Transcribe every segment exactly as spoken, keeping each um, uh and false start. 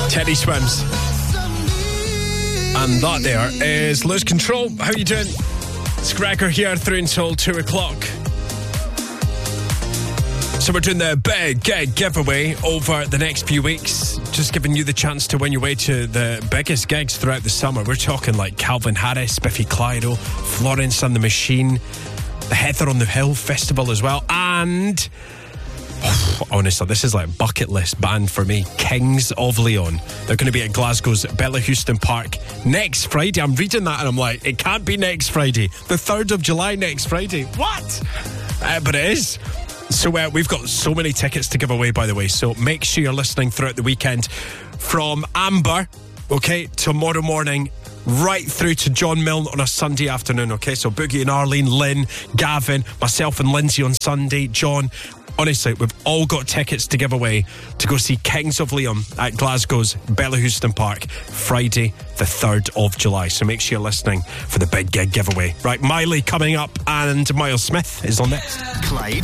Teddy Swims. And that there is Lose Control. How you doing? It's Gregor here through until two o'clock. So we're doing the big gig giveaway over the next few weeks. Just giving you the chance to win your way to the biggest gigs throughout the summer. We're talking like Calvin Harris, Biffy Clyro, Florence and the Machine, the Heather on the Hill Festival as well. And, oh, honestly, this is like bucket list band for me. Kings of Leon. They're going to be at Glasgow's Bella Houston Park next Friday. I'm reading that and I'm like, it can't be next Friday. The third of July next Friday. What? Uh, but it is. So uh, we've got so many tickets to give away, by the way. So make sure you're listening throughout the weekend from Amber, okay, tomorrow morning, right through to John Milne on a Sunday afternoon, okay? So Boogie and Arlene, Lynn, Gavin, myself and Lindsay on Sunday, John. Honestly, we've all got tickets to give away to go see Kings of Leon at Glasgow's Bella Houston Park, Friday the third of July. So make sure you're listening for the big gig giveaway. Right, Miley coming up and Miles Smith is on next. Clyde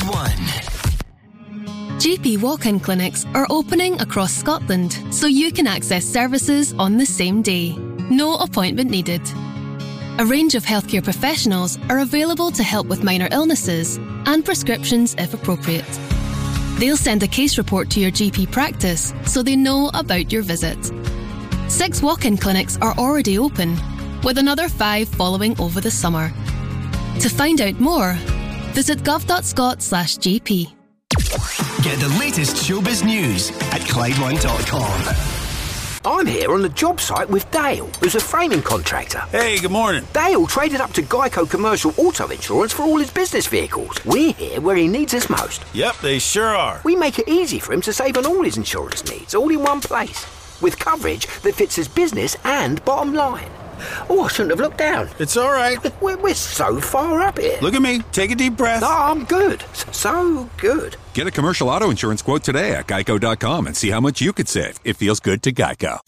One. G P walk-in clinics are opening across Scotland so you can access services on the same day. No appointment needed. A range of healthcare professionals are available to help with minor illnesses and prescriptions if appropriate. They'll send a case report to your G P practice so they know about your visit. Six walk-in clinics are already open, with another five following over the summer. To find out more, visit gov.scot slash GP. Get the latest showbiz news at Clyde One dot com. I'm here on the job site with Dale, who's a framing contractor. Hey, good morning. Dale traded up to Geico Commercial Auto Insurance for all his business vehicles. We're here where he needs us most. Yep, they sure are. We make it easy for him to save on all his insurance needs, all in one place, with coverage that fits his business and bottom line. Oh, I shouldn't have looked down. It's all right. We're, we're so far up here. Look at me. Take a deep breath. No, I'm good. So good. Get a commercial auto insurance quote today at geico dot com and see how much you could save. It feels good to Geico.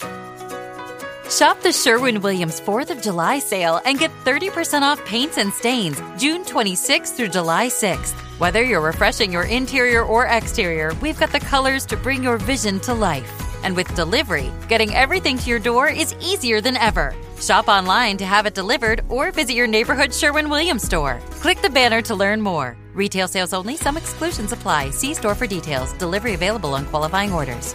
Shop the Sherwin-Williams fourth of July sale and get thirty percent off paints and stains June twenty-sixth through July sixth. Whether you're refreshing your interior or exterior, we've got the colors to bring your vision to life. And with delivery, getting everything to your door is easier than ever. Shop online to have it delivered or visit your neighborhood Sherwin-Williams store. Click the banner to learn more. Retail sales only. Some exclusions apply. See store for details. Delivery available on qualifying orders.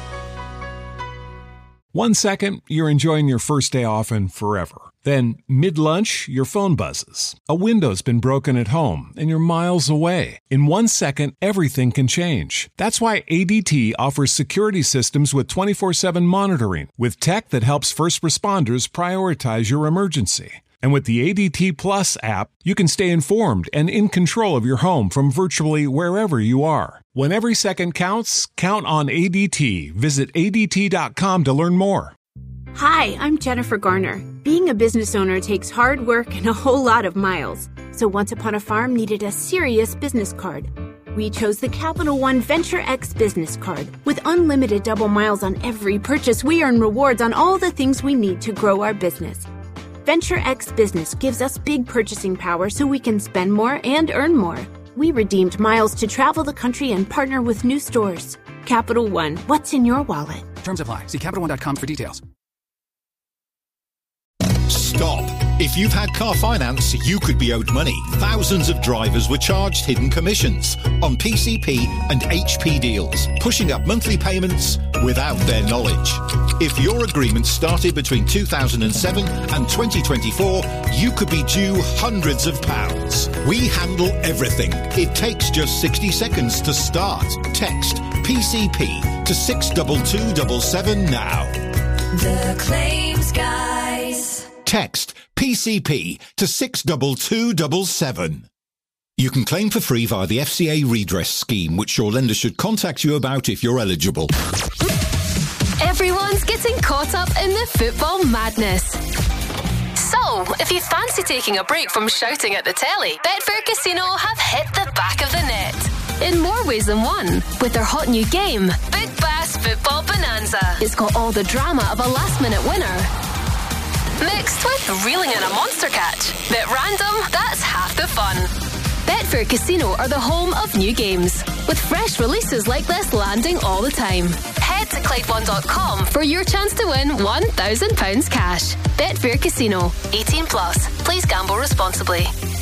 One second, you're enjoying your first day off and forever. Then, mid-lunch, your phone buzzes. A window's been broken at home, and you're miles away. In one second, everything can change. That's why A D T offers security systems with twenty-four seven monitoring, with tech that helps first responders prioritize your emergency. And with the A D T Plus app, you can stay informed and in control of your home from virtually wherever you are. When every second counts, count on A D T. Visit A D T dot com to learn more. Hi, I'm Jennifer Garner. Being a business owner takes hard work and a whole lot of miles. So Once Upon a Farm needed a serious business card. We chose the Capital One Venture X business card. With unlimited double miles on every purchase, we earn rewards on all the things we need to grow our business. Venture X Business gives us big purchasing power so we can spend more and earn more. We redeemed miles to travel the country and partner with new stores. Capital One, what's in your wallet? Terms apply. See Capital One dot com for details. Stop. If you've had car finance, you could be owed money. Thousands of drivers were charged hidden commissions on P C P and H P deals, pushing up monthly payments without their knowledge. If your agreement started between two thousand seven and twenty twenty-four, you could be due hundreds of pounds. We handle everything. It takes just sixty seconds to start. Text P C P to six two two seven seven now. The Claims Guys. Text P C P to six two two seven seven. You can claim for free via the F C A redress scheme, which your lender should contact you about if you're eligible. Everyone's getting caught up in the football madness. So, if you fancy taking a break from shouting at the telly, Betfair Casino have hit the back of the net. In more ways than one, with their hot new game, Big Bass Football Bonanza. It's got all the drama of a last-minute winner, mixed with reeling in a monster catch. Bit random, that's half the fun. Betfair Casino are the home of new games, with fresh releases like this landing all the time. Head to Clyde one dot com for your chance to win one thousand pounds cash. Betfair Casino. eighteen plus. Please gamble responsibly.